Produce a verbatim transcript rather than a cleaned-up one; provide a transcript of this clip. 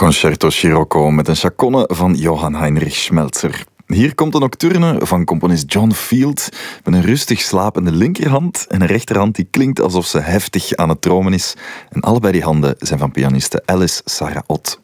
Concerto Scirocco met een chaconne van Johann Heinrich Schmelzer. Hier komt een nocturne van componist John Field met een rustig slapende linkerhand en een rechterhand die klinkt alsof ze heftig aan het dromen is. En allebei die handen zijn van pianiste Alice Sarah Ott.